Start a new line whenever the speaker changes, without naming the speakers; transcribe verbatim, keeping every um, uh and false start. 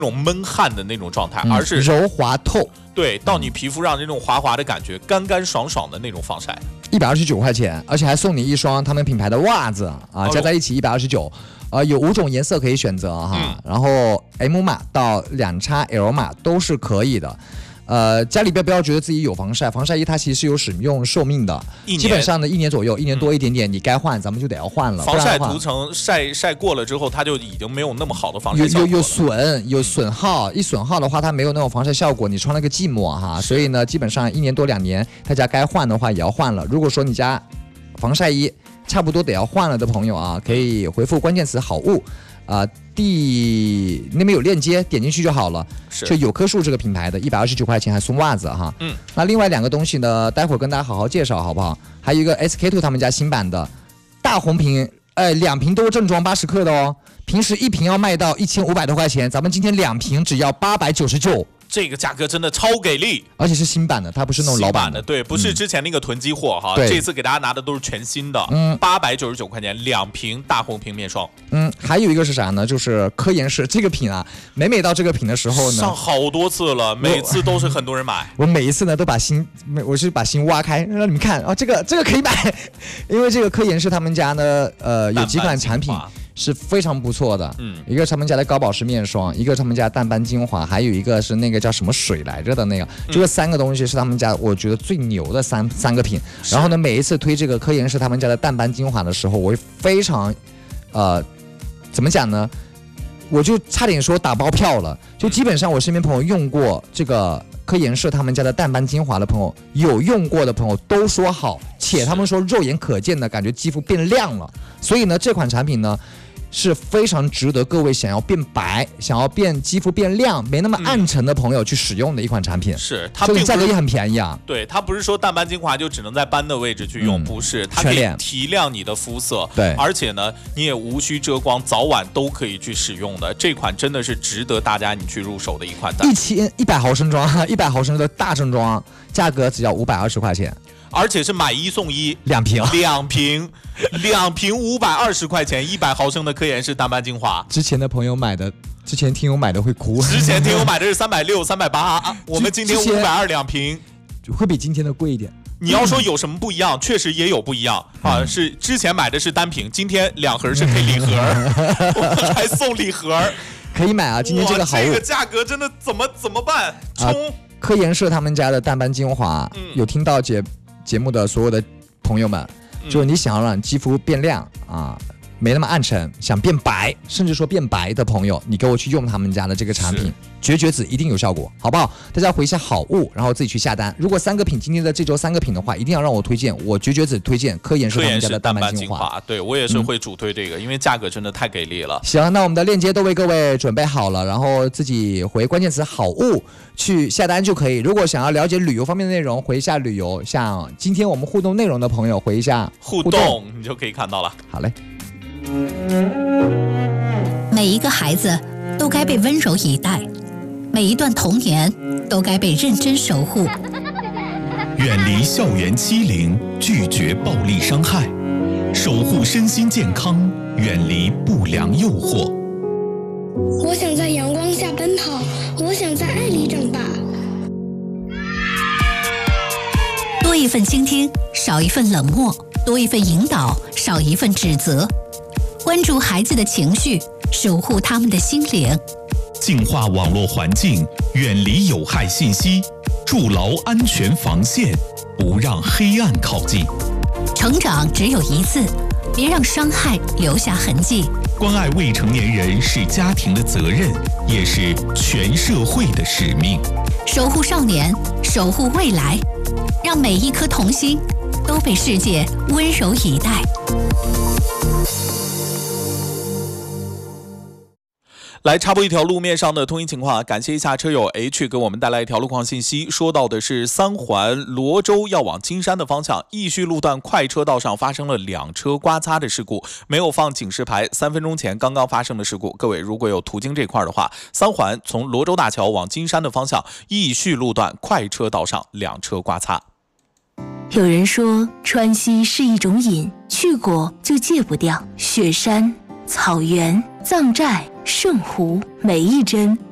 那种闷汗的那种状态，
嗯、
而是
柔滑透。
对，到你皮肤上那种滑滑的感觉，干干爽爽的那种防晒。
一百二十九块钱，而且还送你一双他们品牌的袜子啊，加在一起一百二十九。呃，有五种颜色可以选择哈，嗯、然后 M 码到两 X L 码都是可以的。呃，家里边不要觉得自己有防晒，防晒衣它其实是有使用寿命的，基本上呢一年左右，一年多一点点，你该换咱们就得要换了。
防晒涂层晒晒过了之后，它就已经没有那么好的防晒效果了。
有有有损有损耗，一损耗的话，它没有那种防晒效果，你穿了个寂寞哈。所以呢，基本上一年多两年，他家该换的话也要换了。如果说你家防晒衣差不多得要换了的朋友啊，可以回复关键词好物。啊、呃，第那边有链接，点进去就好了。就有棵树这个品牌的，一百二十九块钱还送袜子哈。嗯。那另外两个东西呢，待会儿跟大家好好介绍，好不好？还有一个 S K two 他们家新版的大红瓶，哎，两瓶都是正装八十克的哦。平时一瓶要卖到一千五百多块钱，咱们今天两瓶只要八百九十九。
这个价格真的超给力，
而且是新版的，它不是那种老版的，
的对，不是之前那个囤积货哈。
嗯、
这次给大家拿的都是全新的，嗯，八百九十九块钱两瓶大红瓶面霜。
嗯，还有一个是啥呢？就是科颜氏这个品啊，每每到这个品的时候呢，
上好多次了，每次都是很多人买。
我每一次呢都把心，我是把心挖开，让你们看啊、哦，这个这个可以买，因为这个科颜氏他们家呢，呃，有几款产品。是非常不错的，嗯，一个是他们家的高保湿面霜，一个是他们家淡斑精华，还有一个是那个叫什么水来着的那个，嗯、这三个东西是他们家我觉得最牛的三三个品。然后呢，每一次推这个科颜氏他们家的淡斑精华的时候，我会非常，呃，怎么讲呢？我就差点说打包票了，就基本上我身边朋友用过这个科颜氏他们家的淡斑精华的朋友，有用过的朋友都说好，且他们说肉眼可见的感觉肌肤变亮了。所以呢，这款产品呢是非常值得各位想要变白、想要变肌肤变亮、没那么暗沉的朋友去使用的一款产品。
嗯、是，它
并价格也很便宜啊。
对，它不是说淡斑精华就只能在斑的位置去用，嗯、不是，它可以提亮你的肤色。
对，
而且呢，你也无需遮光，早晚都可以去使用的。这款真的是值得大家你去入手的一款。
一千一百毫升装，一百毫升的大正装，价格只要五百二十块钱。
而且是买一送一，
两瓶，
两瓶，两瓶五百二十块钱，一百毫升的科颜氏淡斑精华。
之前的朋友买的，之前听友买的会哭。
之前听友买的是三百六、三百八，我们今天五百二两瓶，
会比今天的贵一点。
你要说有什么不一样，确实也有不一样啊。是之前买的是单瓶，今天两盒是配礼盒，我们还送礼盒，
可以买啊。今天这个好物，
这个价格真的怎么怎么办？冲！啊、
科颜氏他们家的淡斑精华，嗯、有听到姐。节目的所有的朋友们，就是你想要让肌肤变亮啊，没那么暗沉，想变白，甚至说变白的朋友，你给我去用他们家的这个产品，绝绝子一定有效果，好不好？大家回一下好物，然后自己去下单。如果三个品，今天的这周三个品的话，一定要让我推荐，我绝绝子推荐科颜氏他们家的淡斑精华。
对，我也是会主推这个，嗯、因为价格真的太给力了。
行，那我们的链接都为各位准备好了，然后自己回关键词好物去下单就可以。如果想要了解旅游方面的内容，回一下旅游。像今天我们互动内容的朋友，回一下
互动，互动你就可以看到了。
好嘞。
每一个孩子都该被温柔以待，每一段童年都该被认真守护。
远离校园欺凌，拒绝暴力伤害，守护身心健康，远离不良诱惑。
我想在阳光下奔跑，我想在爱里长大。
多一份倾听，少一份冷漠；多一份引导，少一份指责。关注孩子的情绪，守护他们的心灵。
净化网络环境，远离有害信息，筑牢安全防线，不让黑暗靠近。
成长只有一次，别让伤害留下痕迹。
关爱未成年人是家庭的责任，也是全社会的使命。
守护少年，守护未来，让每一颗童心都被世界温柔以待。
来插播一条路面上的通行情况，感谢一下车友 H 给我们带来一条路况信息，说到的是三环罗州要往金山的方向，义序路段快车道上发生了两车刮擦的事故，没有放警示牌，三分钟前刚刚发生的事故。各位如果有途经这块的话，三环从罗州大桥往金山的方向，义序路段快车道上两车刮擦。
有人说川西是一种瘾，去过就戒不掉。雪山、草原、藏寨、圣湖，每一帧